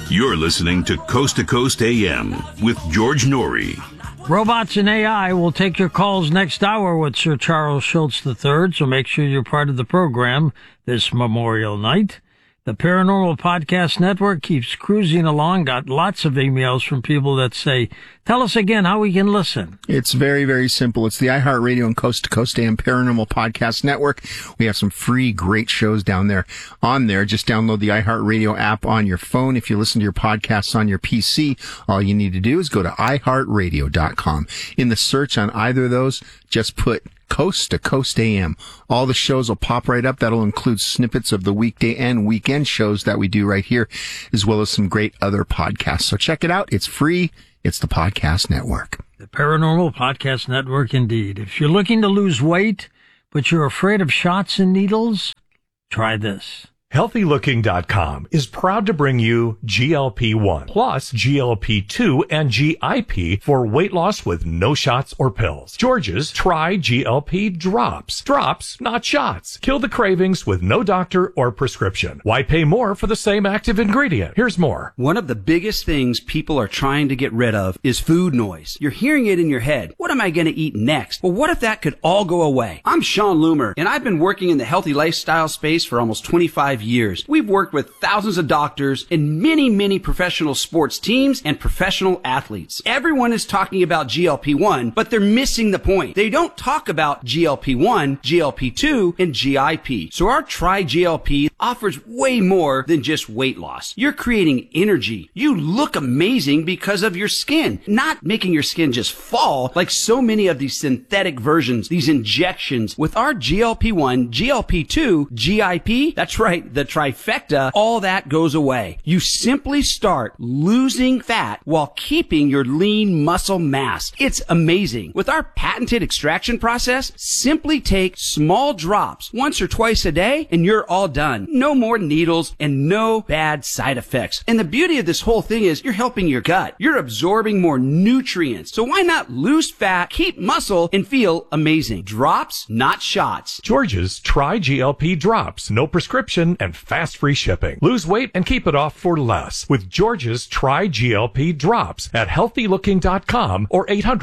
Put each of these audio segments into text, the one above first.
You're listening to Coast AM with George Norrie. Robots and AI will take your calls next hour with Sir Charles Schultz III, so make sure you're part of the program this Memorial night. The Paranormal Podcast Network keeps cruising along. Got lots of emails from people that say, tell us again how we can listen. It's very, very simple. It's the iHeartRadio and Coast to Coast AM Paranormal Podcast Network. We have some free, great shows down there. On there, just download the iHeartRadio app on your phone. If you listen to your podcasts on your PC, all you need to do is go to iHeartRadio.com. In the search on either of those, just put Coast to Coast AM. All the shows will pop right up. That'll include snippets of the weekday and weekend shows that we do right here, as well as some great other podcasts. So check it out. It's free. It's the Podcast Network. The Paranormal Podcast Network, indeed. If you're looking to lose weight, but you're afraid of shots and needles, try this. HealthyLooking.com is proud to bring you GLP-1 plus GLP-2 and GIP for weight loss with no shots or pills. George's Try GLP Drops. Drops, not shots. Kill the cravings with no doctor or prescription. Why pay more for the same active ingredient? Here's more. One of the biggest things people are trying to get rid of is food noise. You're hearing it in your head. What am I going to eat next? Well, what if that could all go away? I'm Sean Loomer, and I've been working in the healthy lifestyle space for almost 25 years. We've worked with thousands of doctors and many professional sports teams and professional athletes. Everyone is talking about GLP-1, but they're missing the point. They don't talk about GLP-1, GLP-2, and GIP. So our Try GLP offers way more than just weight loss. You're creating energy. You look amazing because of your skin, not making your skin just fall like so many of these synthetic versions, these injections. With our GLP-1, GLP-2, GIP, that's right, the trifecta, all that goes away. You simply start losing fat while keeping your lean muscle mass. It's amazing. With our patented extraction process, simply take small drops once or twice a day and you're all done. No more needles and no bad side effects. And the beauty of this whole thing is you're helping your gut. You're absorbing more nutrients. So why not lose fat, keep muscle, and feel amazing? Drops, not shots. George's Try GLP Drops. No prescription and fast free shipping. Lose weight and keep it off for less with George's Try GLP Drops at HealthyLooking.com or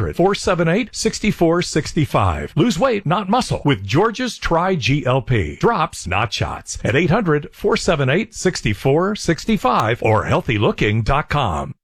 800-478-6465. Lose weight, not muscle with George's Try GLP Drops, not shots at 800-478-6465 or HealthyLooking.com.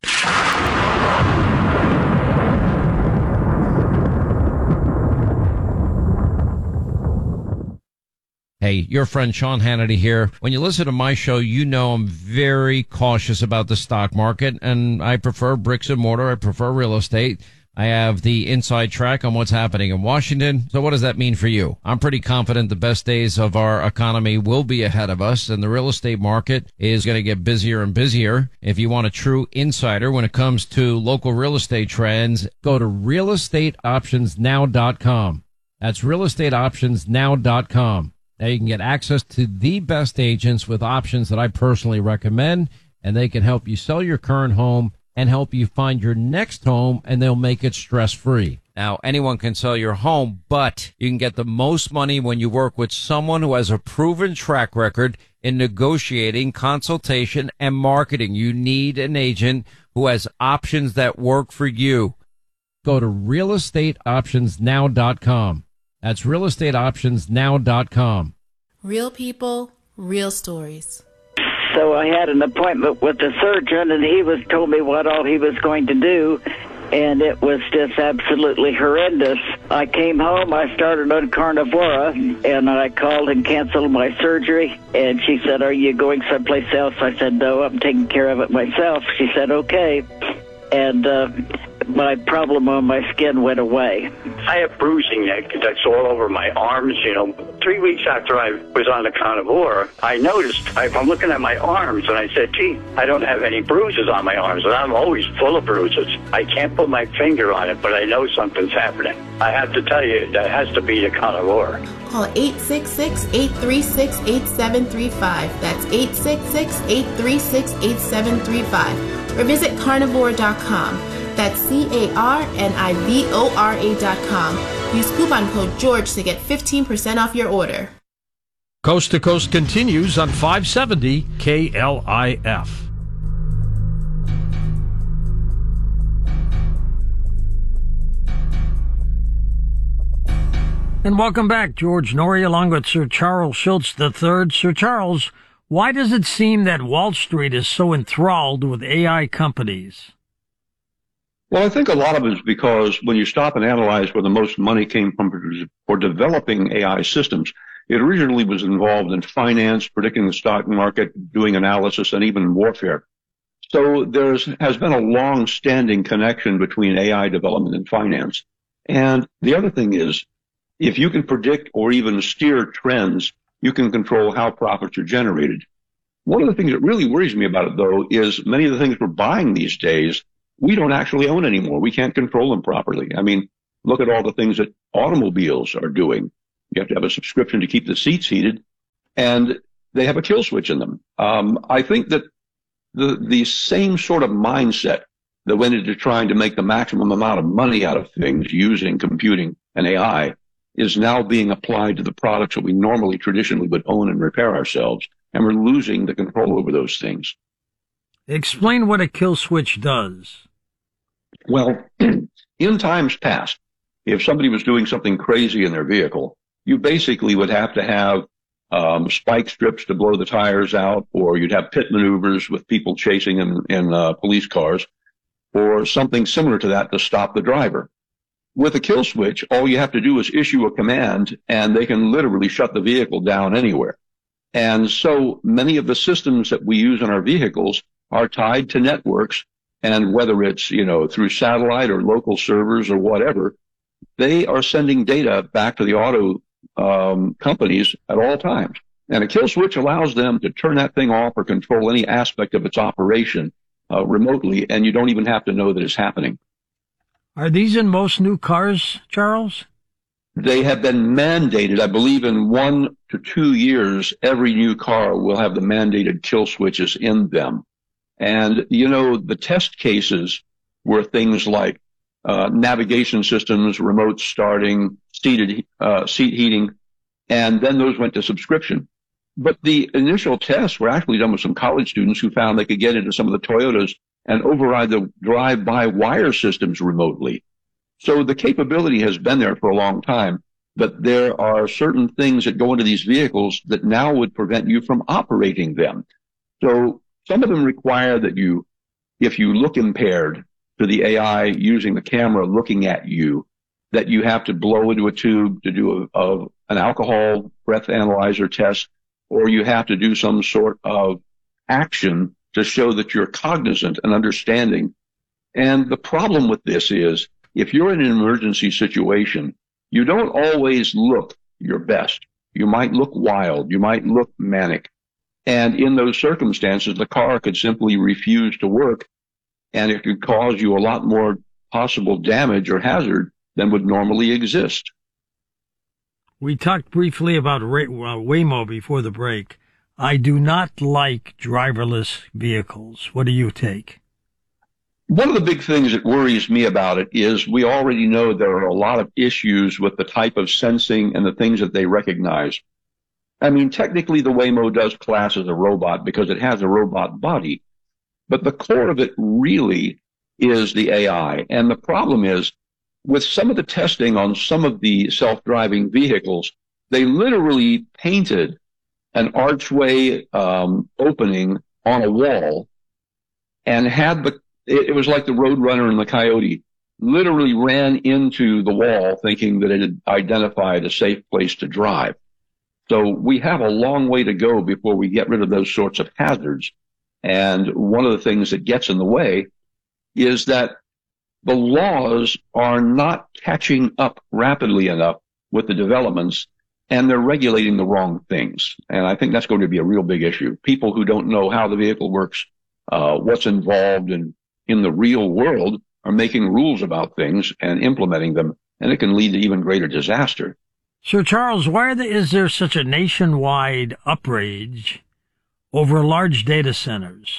Hey, your friend Sean Hannity here. When you listen to my show, you know I'm very cautious about the stock market, and I prefer bricks and mortar. I prefer real estate. I have the inside track on what's happening in Washington. So what does that mean for you? I'm pretty confident the best days of our economy will be ahead of us, and the real estate market is going to get busier and busier. If you want a true insider when it comes to local real estate trends, go to realestateoptionsnow.com. That's realestateoptionsnow.com. Now you can get access to the best agents with options that I personally recommend, and they can help you sell your current home and help you find your next home, and they'll make it stress-free. Now, anyone can sell your home, but you can get the most money when you work with someone who has a proven track record in negotiating, consultation, and marketing. You need an agent who has options that work for you. Go to realestateoptionsnow.com. That's realestateoptionsnow.com. Real people, real stories. So I had an appointment with the surgeon, and he told me what all he was going to do, and it was just absolutely horrendous. I came home, I started on Carnivora, and I called and canceled my surgery, and she said, "Are you going someplace else?" I said, "No, I'm taking care of it myself." She said, "Okay." And my problem on my skin went away. I have bruising that's all over my arms. 3 weeks after I was on the Carnivora, I noticed, I'm looking at my arms, and I said, gee, I don't have any bruises on my arms, and I'm always full of bruises. I can't put my finger on it, but I know something's happening. I have to tell you, that has to be the Carnivora. Call 866-836-8735. That's 866-836-8735. Or visit carnivora.com. That's carnivora.com. Use coupon code GEORGE to get 15% off your order. Coast to Coast continues on 570 KLIF. And welcome back, George Noory, along with Sir Charles Schultz III. Sir Charles, why does it seem that Wall Street is so enthralled with AI companies? Well, I think a lot of it is because when you stop and analyze where the most money came from for developing AI systems, it originally was involved in finance, predicting the stock market, doing analysis, and even warfare. So there has been a long-standing connection between AI development and finance. And the other thing is, if you can predict or even steer trends, you can control how profits are generated. One of the things that really worries me about it, though, is many of the things we're buying these days, we don't actually own anymore. We can't control them properly. I mean, look at all the things that automobiles are doing. You have to have a subscription to keep the seats heated, and they have a kill switch in them. I think that the same sort of mindset that went into trying to make the maximum amount of money out of things using computing and AI is now being applied to the products that we normally traditionally would own and repair ourselves, and we're losing the control over those things. Explain what a kill switch does. Well, in times past, if somebody was doing something crazy in their vehicle, you basically would have to have spike strips to blow the tires out, or you'd have pit maneuvers with people chasing in police cars, or something similar to that to stop the driver. With a kill switch, all you have to do is issue a command, and they can literally shut the vehicle down anywhere. And so many of the systems that we use in our vehicles are tied to networks, and whether it's, through satellite or local servers or whatever, they are sending data back to the auto companies at all times. And a kill switch allows them to turn that thing off or control any aspect of its operation remotely, and you don't even have to know that it's happening. Are these in most new cars, Charles? They have been mandated. I believe in 1 to 2 years, every new car will have the mandated kill switches in them. And, the test cases were things like navigation systems, remote starting, seat heating, and then those went to subscription. But the initial tests were actually done with some college students who found they could get into some of the Toyotas and override the drive-by-wire systems remotely. So the capability has been there for a long time, but there are certain things that go into these vehicles that now would prevent you from operating them. So some of them require that if you look impaired to the AI using the camera looking at you, that you have to blow into a tube to do an alcohol breath analyzer test, or you have to do some sort of action to show that you're cognizant and understanding. And the problem with this is, if you're in an emergency situation, you don't always look your best. You might look wild. You might look manic. And in those circumstances, the car could simply refuse to work, and it could cause you a lot more possible damage or hazard than would normally exist. We talked briefly about Waymo before the break. I do not like driverless vehicles. What do you take? One of the big things that worries me about it is we already know there are a lot of issues with the type of sensing and the things that they recognize. I mean, technically the Waymo does class as a robot because it has a robot body, but the core of it really is the AI. And the problem is, with some of the testing on some of the self-driving vehicles, they literally painted an archway opening on a wall and had it was like the Roadrunner and the Coyote literally ran into the wall thinking that it had identified a safe place to drive. So we have a long way to go before we get rid of those sorts of hazards. And one of the things that gets in the way is that the laws are not catching up rapidly enough with the developments, and they're regulating the wrong things. And I think that's going to be a real big issue. People who don't know how the vehicle works, what's involved in the real world, are making rules about things and implementing them, and it can lead to even greater disaster. Sir Charles, why is there such a nationwide outrage over large data centers?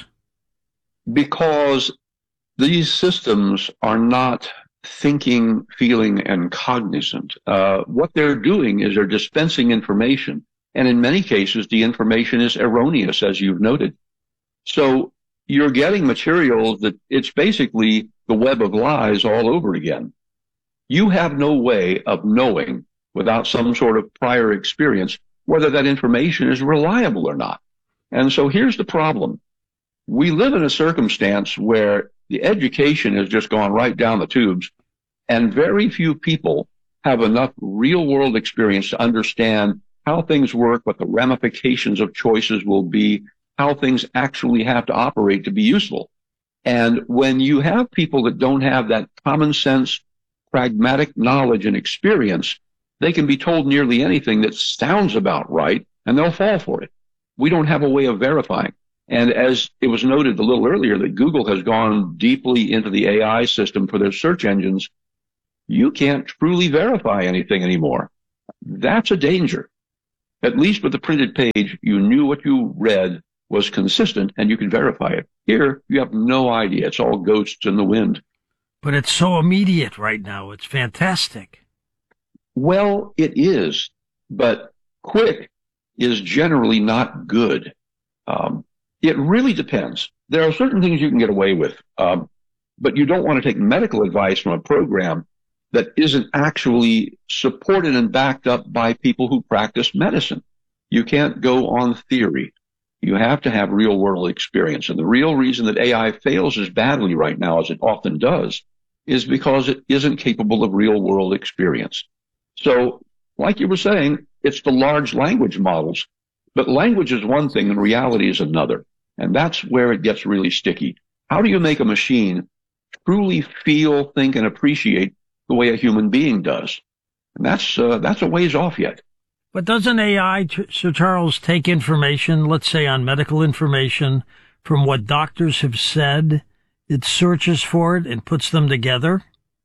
Because these systems are not thinking, feeling, and cognizant. What they're doing is they're dispensing information, and in many cases, the information is erroneous, as you've noted. So you're getting material that it's basically the web of lies all over again. You have no way of knowing without some sort of prior experience, whether that information is reliable or not. And so here's the problem. We live in a circumstance where the education has just gone right down the tubes, and very few people have enough real-world experience to understand how things work, what the ramifications of choices will be, how things actually have to operate to be useful. And when you have people that don't have that common sense, pragmatic knowledge and experience, they can be told nearly anything that sounds about right, and they'll fall for it. We don't have a way of verifying. And as it was noted a little earlier that Google has gone deeply into the AI system for their search engines, you can't truly verify anything anymore. That's a danger. At least with the printed page, you knew what you read was consistent and you could verify it. Here, you have no idea. It's all ghosts in the wind. But it's so immediate right now. It's fantastic. Well, it is, but quick is generally not good. It really depends. There are certain things you can get away with, but you don't want to take medical advice from a program that isn't actually supported and backed up by people who practice medicine. You can't go on theory. You have to have real-world experience. And the real reason that AI fails as badly right now as it often does is because it isn't capable of real-world experience. So, like you were saying, it's the large language models. But language is one thing and reality is another. And that's where it gets really sticky. How do you make a machine truly feel, think, and appreciate the way a human being does? And that's a ways off yet. But doesn't AI, Sir Charles, take information, let's say on medical information, from what doctors have said, it searches for it and puts them together?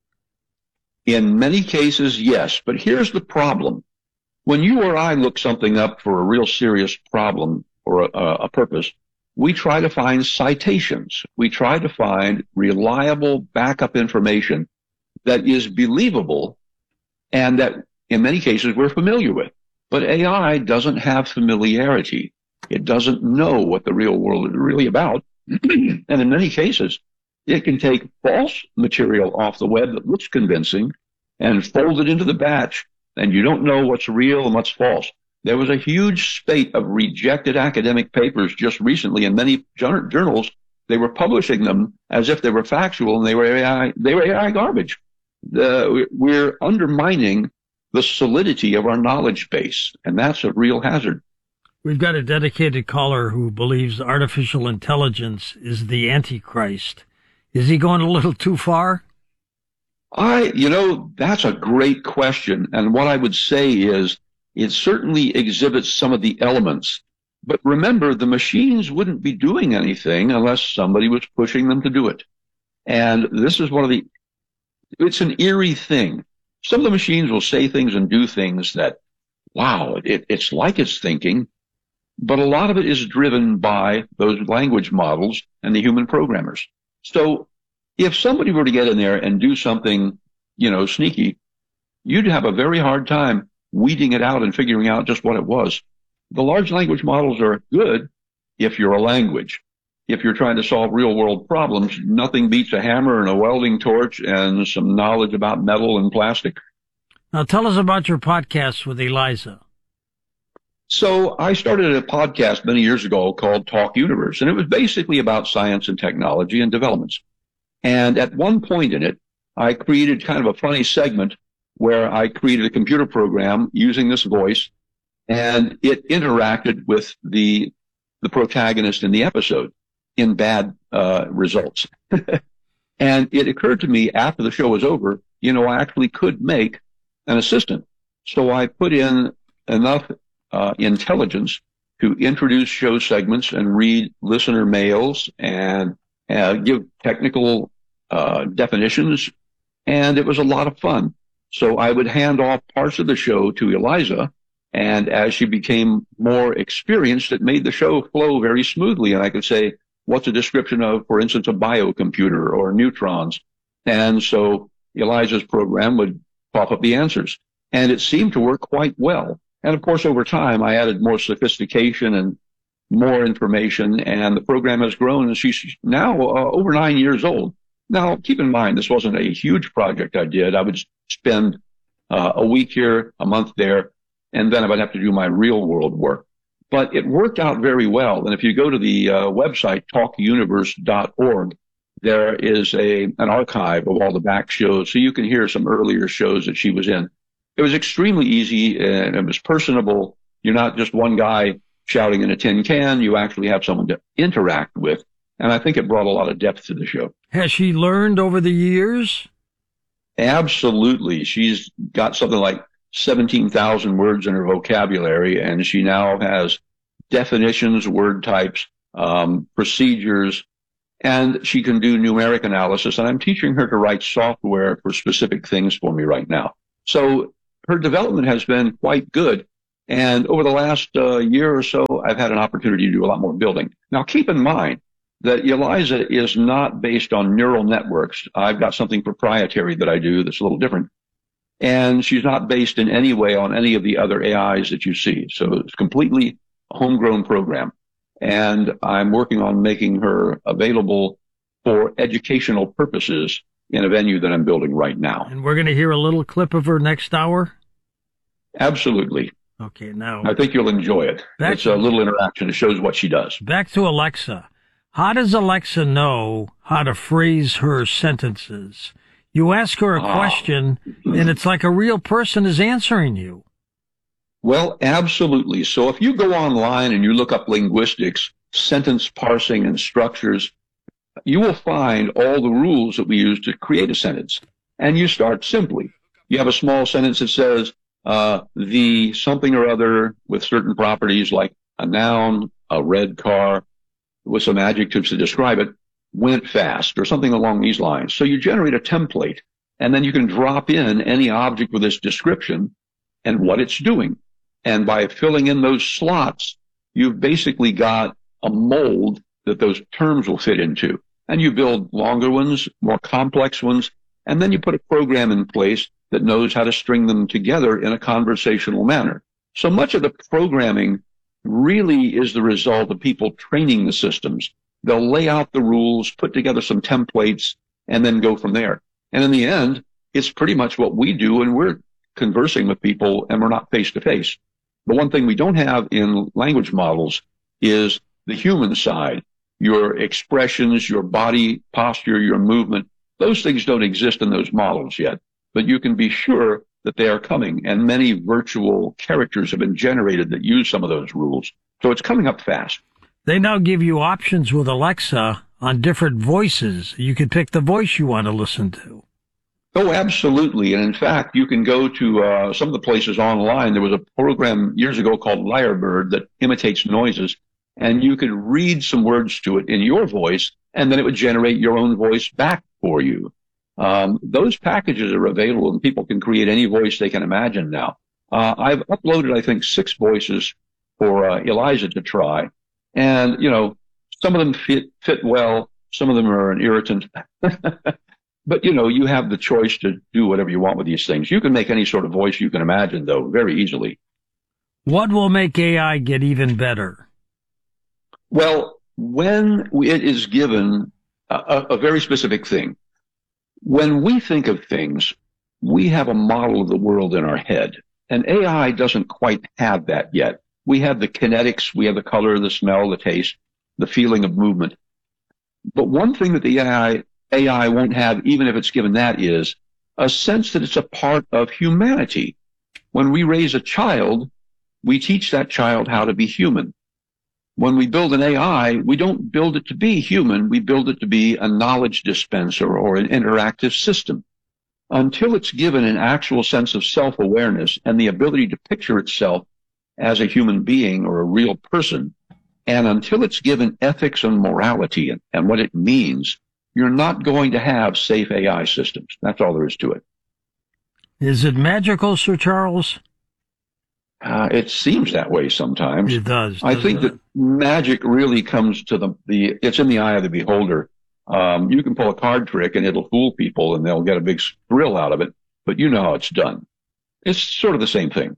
In many cases, yes. But here's the problem. When you or I look something up for a real serious problem or a purpose, we try to find citations. We try to find reliable backup information that is believable and that in many cases we're familiar with. But AI doesn't have familiarity. It doesn't know what the real world is really about. And in many cases, it can take false material off the web that looks convincing and fold it into the batch, and you don't know what's real and what's false. There was a huge spate of rejected academic papers just recently in many journals. They were publishing them as if they were factual, and they were AI garbage. We're undermining the solidity of our knowledge base, and that's a real hazard. We've got a dedicated caller who believes artificial intelligence is the Antichrist. Is he going a little too far? That's a great question. And what I would say is it certainly exhibits some of the elements. But remember, the machines wouldn't be doing anything unless somebody was pushing them to do it. And this is it's an eerie thing. Some of the machines will say things and do things that, wow, it's like it's thinking. But a lot of it is driven by those language models and the human programmers. So if somebody were to get in there and do something, sneaky, you'd have a very hard time weeding it out and figuring out just what it was. The large language models are good if you're a language. If you're trying to solve real world problems, nothing beats a hammer and a welding torch and some knowledge about metal and plastic. Now tell us about your podcast with Eliza. So I started a podcast many years ago called Talk Universe, and it was basically about science and technology and developments. And at one point in it, I created kind of a funny segment where I created a computer program using this voice, and it interacted with the protagonist in the episode in bad results. And it occurred to me after the show was over, I actually could make an assistant. So I put in enough intelligence to introduce show segments and read listener mails and give technical definitions, and it was a lot of fun. So I would hand off parts of the show to Eliza, and as she became more experienced, it made the show flow very smoothly, and I could say, what's a description of, for instance, a biocomputer or neutrons? And so Eliza's program would pop up the answers, and it seemed to work quite well. And of course, over time, I added more sophistication and more information, and the program has grown, and she's now over 9 years old. Now, keep in mind, this wasn't a huge project I did. I would spend a week here, a month there, and then I would have to do my real world work. But it worked out very well. And if you go to the website, talkuniverse.org, there is an archive of all the back shows, so you can hear some earlier shows that she was in. It was extremely easy, and it was personable. You're not just one guy shouting in a tin can. You actually have someone to interact with. And I think it brought a lot of depth to the show. Has she learned over the years? Absolutely. She's got something like 17,000 words in her vocabulary, and she now has definitions, word types, procedures, and she can do numeric analysis. And I'm teaching her to write software for specific things for me right now. So her development has been quite good. And over the last year or so, I've had an opportunity to do a lot more building. Now, keep in mind that Eliza is not based on neural networks. I've got something proprietary that I do that's a little different. And she's not based in any way on any of the other AIs that you see. So it's completely a homegrown program. And I'm working on making her available for educational purposes in a venue that I'm building right now. And we're going to hear a little clip of her next hour? Absolutely. Okay, now. I think you'll enjoy it. It's a little interaction. It shows what she does. Back to Alexa. How does Alexa know how to phrase her sentences? You ask her a question, and it's like a real person is answering you. Well, absolutely. So if you go online and you look up linguistics, sentence parsing, and structures, you will find all the rules that we use to create a sentence. And you start simply. You have a small sentence that says, the something or other with certain properties like a noun, a red car, with some adjectives to describe it, went fast, or something along these lines. So you generate a template, and then you can drop in any object with this description and what it's doing. And by filling in those slots, you've basically got a mold that those terms will fit into. And you build longer ones, more complex ones, and then you put a program in place that knows how to string them together in a conversational manner. So much of the programming really is the result of people training the systems. They'll lay out the rules, put together some templates, and then go from there. And in the end, it's pretty much what we do when we're conversing with people and we're not face to face. The one thing we don't have in language models is the human side, your expressions, your body posture, your movement. Those things don't exist in those models yet, but you can be sure that they are coming, and many virtual characters have been generated that use some of those rules. So it's coming up fast. They now give you options with Alexa on different voices. You can pick the voice you want to listen to. Oh, absolutely. And in fact, you can go to some of the places online. There was a program years ago called Lyrebird that imitates noises, and you could read some words to it in your voice, and then it would generate your own voice back for you. Those packages are available, and people can create any voice they can imagine now. I've uploaded, I think, 6 voices for Eliza to try. And, some of them fit well. Some of them are an irritant. But, you have the choice to do whatever you want with these things. You can make any sort of voice you can imagine, though, very easily. What will make AI get even better? Well, when it is given a very specific thing, when we think of things, we have a model of the world in our head. And AI doesn't quite have that yet. We have the kinetics, we have the color, the smell, the taste, the feeling of movement. But one thing that the AI won't have, even if it's given that, is a sense that it's a part of humanity. When we raise a child, we teach that child how to be human. When we build an AI, we don't build it to be human. We build it to be a knowledge dispenser or an interactive system. Until it's given an actual sense of self-awareness and the ability to picture itself as a human being or a real person, and until it's given ethics and morality and what it means, you're not going to have safe AI systems. That's all there is to it. Is it magical, Sir Charles? It seems that way sometimes. It does. I think that magic really comes to it's in the eye of the beholder. You can pull a card trick and it'll fool people and they'll get a big thrill out of it, but you know how it's done. It's sort of the same thing.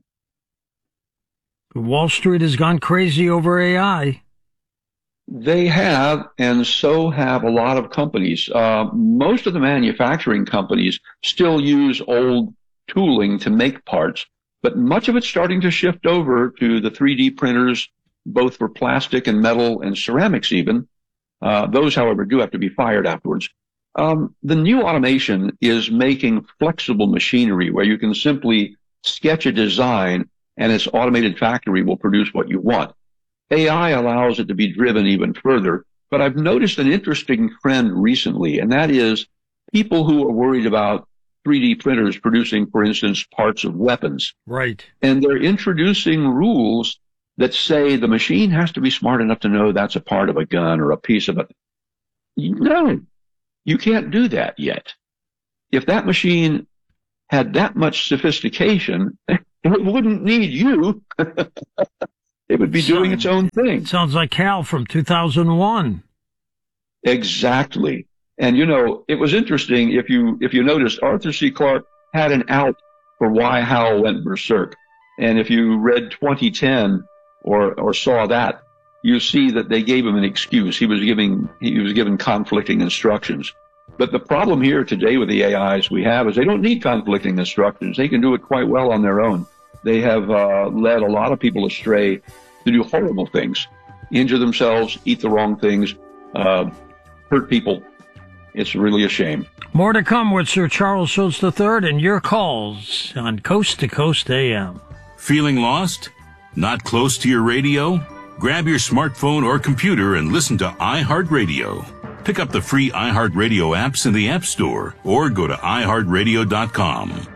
Wall Street has gone crazy over AI. They have, and so have a lot of companies. Most of the manufacturing companies still use old tooling to make parts, but much of it's starting to shift over to the 3D printers, both for plastic and metal and ceramics even. Those, however, do have to be fired afterwards. The new automation is making flexible machinery where you can simply sketch a design and its automated factory will produce what you want. AI allows it to be driven even further, but I've noticed an interesting trend recently, and that is people who are worried about 3D printers producing, for instance, parts of weapons. Right. And they're introducing rules that say the machine has to be smart enough to know that's a part of a gun or a piece of it. No, you can't do that yet. If that machine had that much sophistication, it wouldn't need you. It would be doing its own thing. Sounds like HAL from 2001. Exactly. And, you know, it was interesting. If you noticed, Arthur C. Clarke had an out for why HAL went berserk. And if you read 2010 or saw that, you see that they gave him an excuse. He was given conflicting instructions. But the problem here today with the AIs we have is they don't need conflicting instructions. They can do it quite well on their own. They have led a lot of people astray to do horrible things, injure themselves, eat the wrong things, hurt people. It's really a shame. More to come with Sir Charles Schultz III and your calls on Coast to Coast AM. Feeling lost? Not close to your radio? Grab your smartphone or computer and listen to iHeartRadio. Pick up the free iHeartRadio apps in the App Store or go to iHeartRadio.com.